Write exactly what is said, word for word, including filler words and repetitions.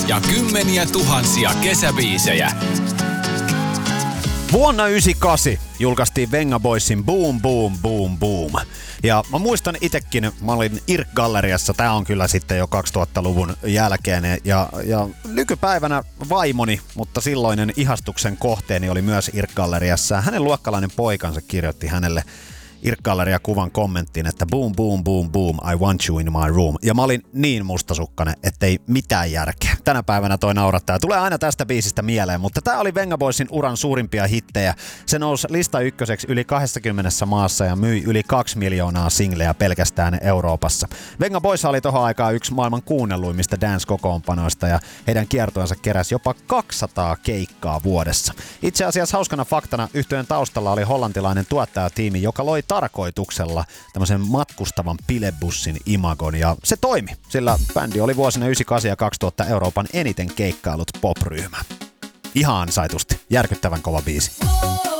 ja kymmeniä tuhansia kesäbiisejä. Vuonna yhdeksänkymmentäkahdeksan julkaistiin Venga Boysin Boom Boom Boom Boom. Ja mä muistan itekin, mä olin I R C-galleriassa, tää on kyllä sitten jo kaksituhattaluvun jälkeen. Ja, ja nykypäivänä vaimoni, mutta silloinen ihastuksen kohteeni oli myös I R C-galleriassa. Hänen luokkalainen poikansa kirjoitti hänelle I R C-galleria kuvan kommenttiin, että boom, boom, boom, boom, I want you in my room. Ja mä olin niin mustasukkainen, ettei mitään järkeä. Tänä päivänä toi naurattaa. Tulee aina tästä biisistä mieleen, mutta tää oli Venga Boysin uran suurimpia hittejä. Se nousi lista ykköseksi yli kaksikymmentä maassa ja myi yli kaksi miljoonaa singleja pelkästään Euroopassa. Venga Boys oli tohon aikaan yksi maailman kuunnelluimmista dance-kokoonpanoista ja heidän kiertueensa keräsi jopa kaksisataa keikkaa vuodessa. Itse asiassa hauskana faktana yhtyeen taustalla oli hollantilainen tuottajatiimi, joka loi tarkoituksella tämmöisen matkustavan pilebussin imagon ja se toimi, sillä bändi oli vuosina yhdeksänkymmentäkahdeksan ja kaksituhatta Euroopan eniten keikkailut pop-ryhmä. Ihan ansaitusti, järkyttävän kova biisi.